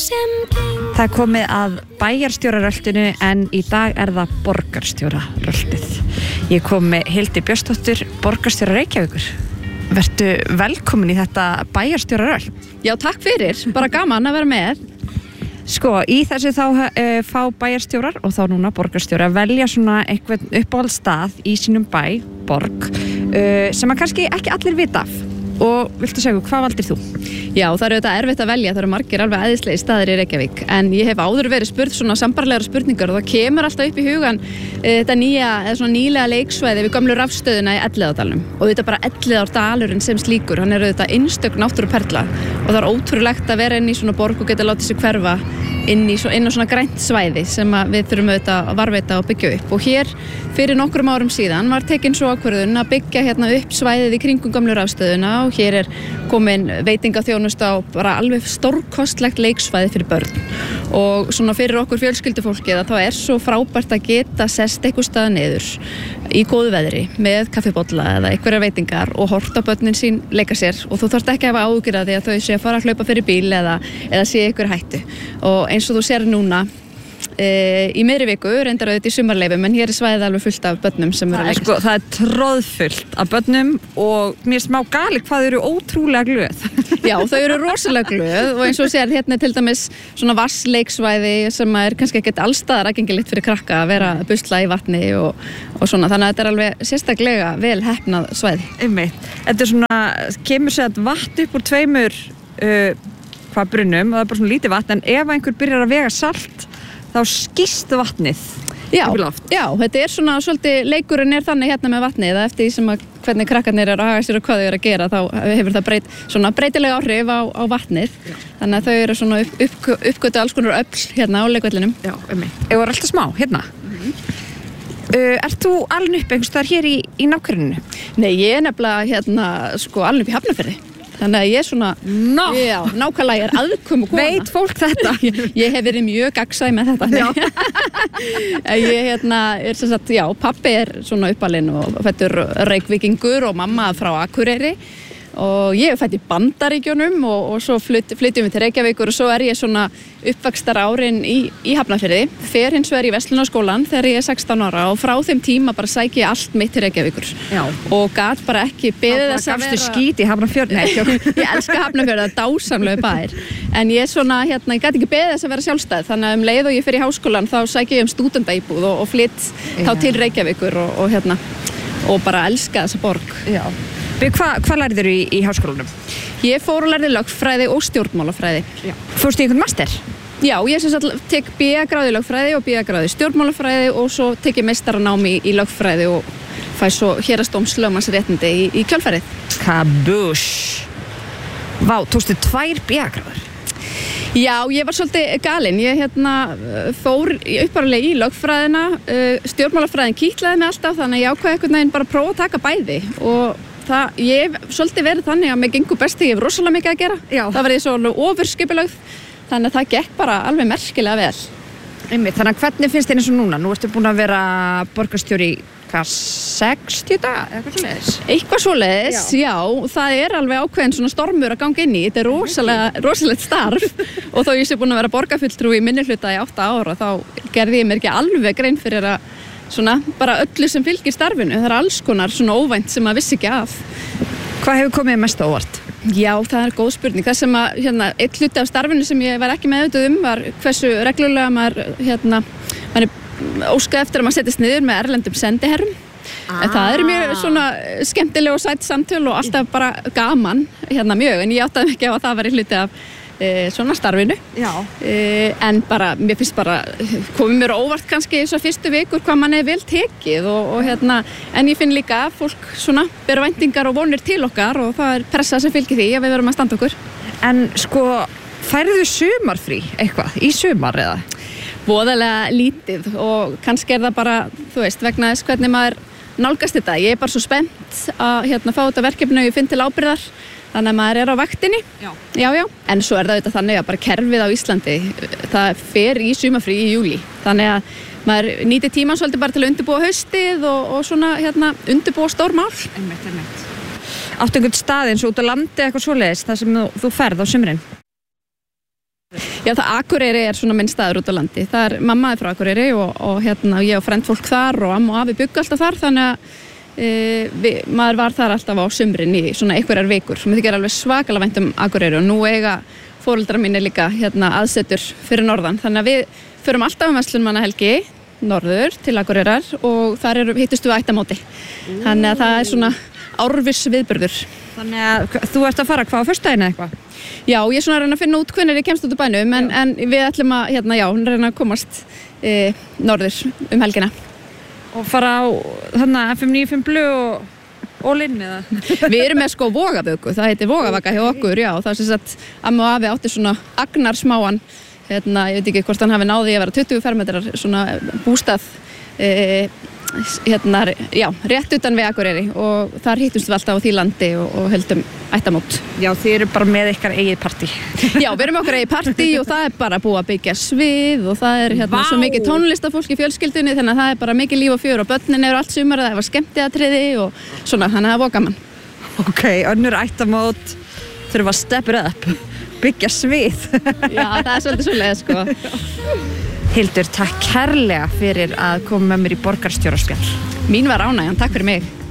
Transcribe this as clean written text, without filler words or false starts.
Það komið að bæjarstjóraröltinu en í dag það borgarstjóraröltið. Ég kom með Hildi Björnsdóttur, borgarstjóra Reykjavíkur. Vertu velkomin í þetta bæjarstjóraröld. Já, takk fyrir. Bara gaman að vera með. Sko, í þessu þá fá bæjarstjórar og þá núna borgarstjóra velja svona eitthvað uppáhaldsstað í sínum bæ, borg, sem að kannski ekki allir vita af. Og viltu segja, hvað valdir þú? Já, það auðvitað erfitt að velja, það eru margir alveg æðislegir staðir í Reykjavík, en ég hef áður verið spurð svona sambarlegar spurningar og það kemur alltaf upp í hugan þetta nýlega leiksvæði við gömlu rafstöðina í Elliðaárdalnum og þetta bara Elliðaárdalurinn sem slíkur, hann auðvitað einstök náttúruperla og það ótrúlegt að vera inn í svona borg og geta látið sig hverfa inn á svona grænt svæði sem við þurfum auðvitað að varðveita og byggja upp og hér fyrir nokkrum árum síðan var tekin svo ákvörðun að byggja hérna upp svæðið í kringum gömlu rafstöðina og hér komin veitingaþjónusta á bara alveg stórkostlegt leiksvæði fyrir börn og svona fyrir okkur fjölskyldufólkið að þá svo frábært að geta sest eitthvað stað niður í góðu veðri með kaffibolla eða einhverjar veitingar og horft á börnin sín leika sér og þú þarft ekki að hafa áhyggjur af því að þau sé að fara að hlaupa fyrir bíl eða sé einhver hættu og eins og þú sér núna í miðri viku, reyndar auðvitað í sumarleifum en hér svæðið alveg fullt af börnum sem eru að leika sér. Það troðfullt af börnum og mér smá gali hvað þau eru ótrúlega glöð. Já, þau eru rosalega glöð og eins og sér hérna til dæmis svona vassleiksvæði sem kannski ekkert allstaðar aðgengilegt fyrir krakka að vera að busla í vatni og svona, þannig að þetta alveg sérstaklega vel heppnað svæði. Einmitt. Þetta svona, kemur sér að vatn upp úr tveimur brunnum og það bara svona lítið vatn en ef einhver byrjar að vega salt þá skýst vatnið já, þetta svona svolítið leikurinn þannig hérna með vatnið eftir því sem hvernig krakkarnir að haga sér og hvað þau eru að gera þá hefur það breytilega áhrif á vatnið þannig að þau eru svona uppgötu alls konar öll hérna á leikvellinum. Já, Ef það alltaf smá, hérna Ert þú alin upp einhvers staðar hér í nágrenninu? Nei, ég nefnilega hérna alin upp í Hafnarfirði. Þannig að ég svona, já, nákvæmlega aðkomu kona. Veit fólk þetta? Ég hef verið mjög gagnsæ með þetta. Ég sem sagt, já, pabbi svona uppalinn og fæddur Reykvíkingur og mamma frá Akureyri og ég fædd í Bandaríkjunum og svo flytjum við til Reykjavíkur og svo ég svona uppvaxtar árin í Hafnarfirði, fer hins vegar í Verslunarskólann þegar ég 16 ára og frá þeim tíma bara sæki ég allt mitt til Reykjavíkur. Já. Og gat bara ekki beðið þess að vera... Gafstu skít í Hafnarfjörð? Ég elska Hafnarfjörð, það er dásamlegu bær. En ég svona, ég gat ekki beðið þess að vera sjálfstæð, þannig að leið og ég fer í háskólann þá sæki ég stúdendaíbúð og flytt þá til Reykjavíkur og bara elska þessa borg. Já. Hvað lærið þér í háskólanum? Ég fór og lærði lögfræði og stjórnmálafræði. Já. Fórstu í einhvern master? Já, ég sem sagt tek BA-gráðu í lögfræði og BA-gráðu í stjórnmálafræði og svo tek ég meistaranámi í lögfræði og fæ svo héraðsdómslögmannsréttindi í kjölfarið. Kabúsh! Vá, tókstu 2 BA-gráður? Já, ég var svolítið galin. Ég fór uppárulega í lögfræðina, stjórnmálafræðin kitlaði mig alltaf þannig að ég ákvað einhvern veginn bara að prófa að taka bæði og ég hef svolítið verið þannig að mér gengur best þegar ég hef rosalega mikið að gera. Já. Það var ég svo ofurskipulögð, þannig að það gekk bara alveg merkilega vel. Einmitt, þannig að hvernig finnst þér eins og núna? Nú ertu búin að vera borgarstjóri 60 daga, eitthvað svoleiðis? Eitthvað svoleiðis, já. Það alveg ákveðin svona stormur að ganga inn í. Þetta rosalegt starf og þó ég sé búin að vera borgarfulltrúi í minnihluta í 8 ára þá gerði ég mér ekki alveg grein fyrir að svona bara öllu sem fylgir starfinu. Það alls konar svona óvænt sem maður vissi ekki af. Hvað hefur komið mest á óvart? Já, það góð spurning. Það sem einn hluti af starfinu sem ég var ekki meðvituð var hversu reglulega maður óskaði eftir að maður settist niður með erlendum sendiherrum. Það mjög svona skemmtileg og sætt samtöl og alltaf bara gaman mjög, en ég áttaði ekki á að það var hluti af svona starfinu. Já. En bara, mér finnst bara komið mér óvart kannski þessar fyrstu vikur hvað mann vel tekið en ég finn líka að fólk svona bera væntingar og vonir til okkar og það pressa sem fylgir því að við verum að standa okkur. En sko, færðu sumarfrí eitthvað í sumar eða? Voðalega lítið og kannski það bara, þú veist, vegna þess hvernig maður nálgast þetta. Ég bara svo spennt að fá þetta verkefni og ég finn til ábyrgðar. Þannig að maður á vaktinni. Já. En svo það auðvitað þannig að bara kerfið á Íslandi, það fer í sumarfrí í júlí. Þannig að maður nýtir tímann svolítið bara til að undirbúa haustið og svona undirbúa stór mál. Einmitt. Áttu einhvern stað eins og út á landi eitthvað svoleiðis þar sem þú ferð á sumrin? Já, Akureyri svona minn staður út á landi. Mamma frá Akureyri og ég og frendfólk þar og amma og afi byggu alltaf þar, þannig að maður var þar alltaf á sumrin í svona einhverjar vikur. Mér þykir alveg svakalega vænt Akureyri og nú eiga foreldrar mínir líka aðsetur fyrir norðan. Þannig að við förum alltaf verslunarmannahelgi norður til Akureyrar og þar hittust við ættamóti. Þannig að það svona árviss viðburður. Þannig að þú ert að fara hvað á föstudaginn eða eitthvað? Já, ég svona reyna að finna út hvenær ég kemst út úr bænum en við ætlum að reyna að komast norður helgina. Og fara á FM 95 Blu og all-in eða? Við erum með Vogavöku, það heitir Vogavaka hjá okkur, já, það sem sagt amma og afi átti svona agnarsmáan, ég veit ekki hvort hann hafi náði að vera 20 fermetrar svona bústað rétt utan við Akureyri og þar hittumst við alltaf á því landi og heldum ættamót. Já, þið eru bara með ykkar eigið partí. Já, við erum okkar eigið partí og það bara búið að byggja svið og það svo mikið tónlistafólk í fjölskyldunni þannig að það bara mikið líf og fjör og börnin eru allt sumar það var skemmtiatriði og svona, þannig að það var gaman. Ok, önnur ættamót þurfum að step it up, byggja svið. Já, það svolítið svoleiðis Hildur, takk kærlega fyrir að koma með mér í borgarstjóraspjall. Mín var ánægjan, takk fyrir mig.